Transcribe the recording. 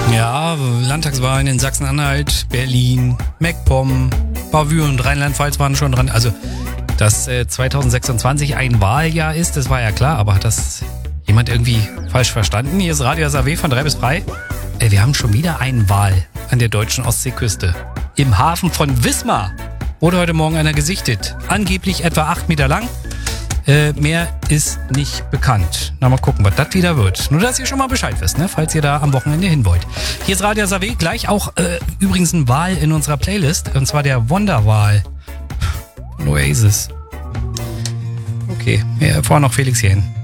Ja, Landtagswahlen in Sachsen-Anhalt, Berlin, MacPom, Bavü und Rheinland-Pfalz waren schon dran. Also, dass 2026 ein Wahljahr ist, das war ja klar, aber hat das jemand irgendwie falsch verstanden? Hier ist Radio SAW von 3 bis 3. Wir haben schon wieder einen Wal an der deutschen Ostseeküste. Im Hafen von Wismar wurde heute Morgen einer gesichtet. Angeblich etwa 8 Meter lang. Mehr ist nicht bekannt. Na, mal gucken, was das wieder wird. Nur, dass ihr schon mal Bescheid wisst, ne? Falls ihr da am Wochenende hin wollt. Hier ist Radio SAW, gleich auch übrigens ein Wal in unserer Playlist. Und zwar der Wonderwal von Oasis. Okay, vorher noch Felix hierhin.